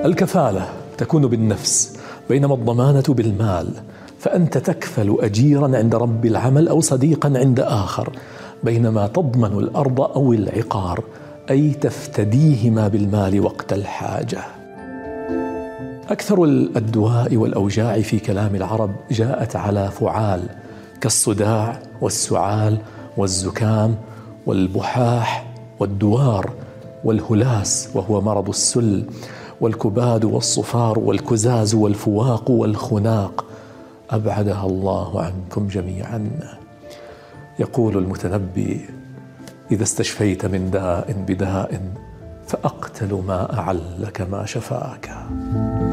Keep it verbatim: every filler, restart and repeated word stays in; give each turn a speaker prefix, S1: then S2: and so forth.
S1: الكفالة تكون بالنفس، بينما الضمانة بالمال، فأنت تكفل أجيرا عند رب العمل أو صديقا عند آخر، بينما تضمن الأرض أو العقار، أي تفتديهما بالمال وقت الحاجة. أكثر الدواء والأوجاع في كلام العرب جاءت على فعال، كالصداع والسعال والزكام والبحاح والدوار والهلاس وهو مرض السل، والكباد والصفار والكزاز والفواق والخناق، أبعدها الله عنكم جميعا. يقول المتنبي: إذا استشفيت من داء بداء فأقتل ما أعلك ما شفاك.